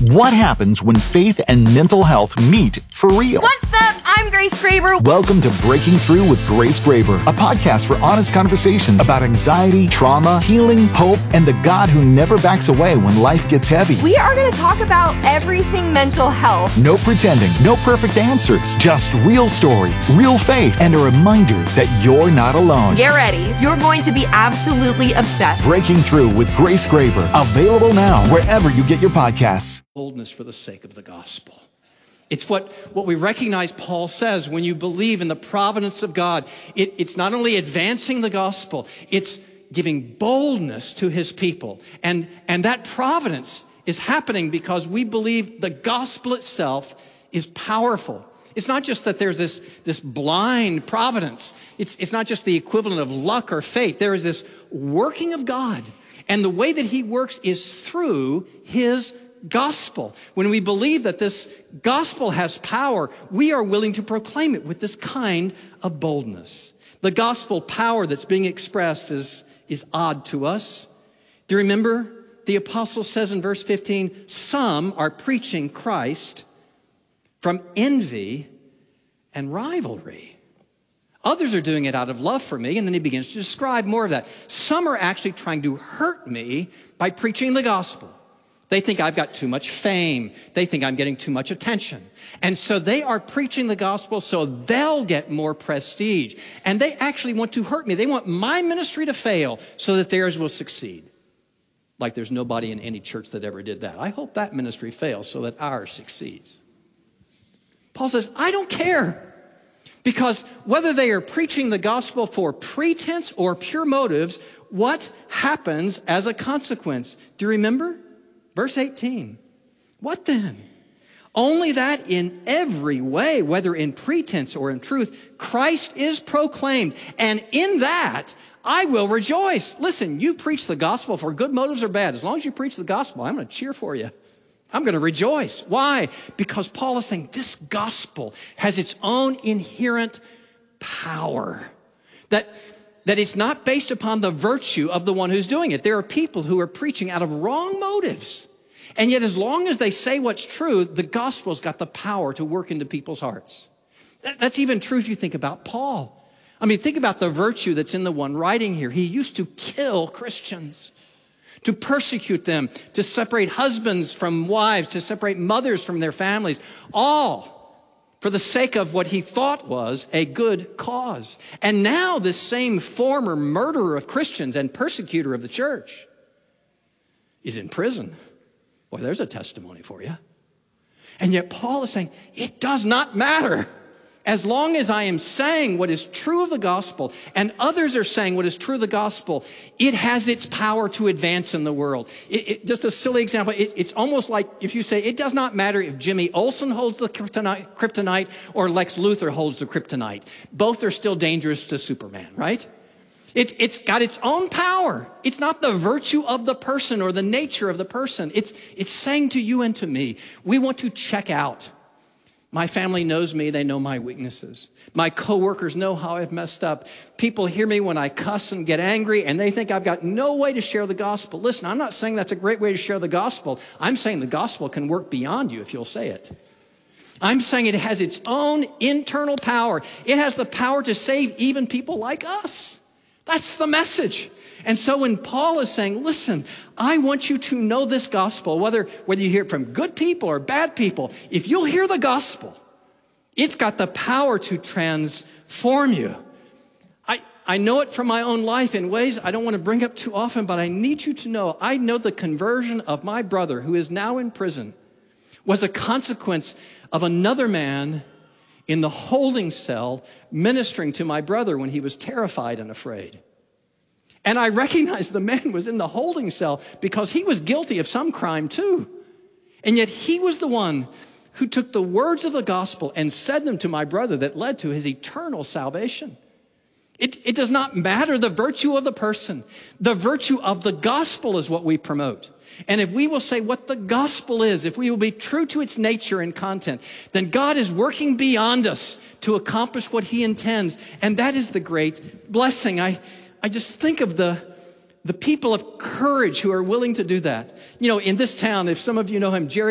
What happens when faith and mental health meet for real? What's up? I'm Grace Graber. Welcome to Breaking Through with Grace Graber, a podcast for honest conversations about anxiety, trauma, healing, hope, and the God who never backs away when life gets heavy. We are going to talk about everything mental health. No pretending, no perfect answers, just real stories, real faith, and a reminder that you're not alone. Get ready. You're going to be absolutely obsessed. Breaking Through with Grace Graber, available now wherever you get your podcasts. Boldness for the sake of the gospel. It's what we recognize Paul says when you believe in the providence of God. It's not only advancing the gospel, it's giving boldness to his people. And that providence is happening because we believe the gospel itself is powerful. It's not just that there's this blind providence. It's not just the equivalent of luck or fate. There is this working of God. And the way that he works is through his gospel. When we believe that this gospel has power, we are willing to proclaim it with this kind of boldness. The gospel power that's being expressed is odd to us. Do you remember? The apostle says in verse 15, some are preaching Christ from envy and rivalry. Others are doing it out of love for me, and then he begins to describe more of that. Some are actually trying to hurt me by preaching the gospel. They think I've got too much fame. They think I'm getting too much attention. And so they are preaching the gospel so they'll get more prestige. And they actually want to hurt me. They want my ministry to fail so that theirs will succeed. Like there's nobody in any church that ever did that. I hope that ministry fails so that ours succeeds. Paul says, I don't care. Because whether they are preaching the gospel for pretense or pure motives, what happens as a consequence? Do you remember? Verse 18, what then? Only that in every way, whether in pretense or in truth, Christ is proclaimed. And in that, I will rejoice. Listen, you preach the gospel for good motives or bad. As long as you preach the gospel, I'm going to cheer for you. I'm going to rejoice. Why? Because Paul is saying this gospel has its own inherent power. That it's not based upon the virtue of the one who's doing it. There are people who are preaching out of wrong motives. And yet as long as they say what's true, the gospel's got the power to work into people's hearts. That's even true if you think about Paul. I mean, think about the virtue that's in the one writing here. He used to kill Christians, to persecute them, to separate husbands from wives, to separate mothers from their families, all for the sake of what he thought was a good cause. And now this same former murderer of Christians and persecutor of the church is in prison. Boy, there's a testimony for you. And yet Paul is saying, it does not matter. As long as I am saying what is true of the gospel and others are saying what is true of the gospel, it has its power to advance in the world. Just a silly example, it's almost like if you say, it does not matter if Jimmy Olsen holds the kryptonite or Lex Luthor holds the kryptonite. Both are still dangerous to Superman, right? It's got its own power. It's not the virtue of the person or the nature of the person. It's saying to you and to me, we want to check out. My family knows me. They know my weaknesses. My coworkers know how I've messed up. People hear me when I cuss and get angry, and they think I've got no way to share the gospel. Listen, I'm not saying that's a great way to share the gospel. I'm saying the gospel can work beyond you if you'll say it. I'm saying it has its own internal power. It has the power to save even people like us. That's the message. And so when Paul is saying, listen, I want you to know this gospel, whether you hear it from good people or bad people, if you'll hear the gospel, it's got the power to transform you. I know it from my own life in ways I don't want to bring up too often, but I need you to know, I know the conversion of my brother who is now in prison was a consequence of another man in the holding cell ministering to my brother when he was terrified and afraid. And I recognized the man was in the holding cell because he was guilty of some crime too. And yet he was the one who took the words of the gospel and said them to my brother that led to his eternal salvation. It does not matter the virtue of the person. The virtue of the gospel is what we promote. And if we will say what the gospel is, if we will be true to its nature and content, then God is working beyond us to accomplish what he intends. And that is the great blessing. I just think of the people of courage who are willing to do that. You know, in this town, if some of you know him, Jerry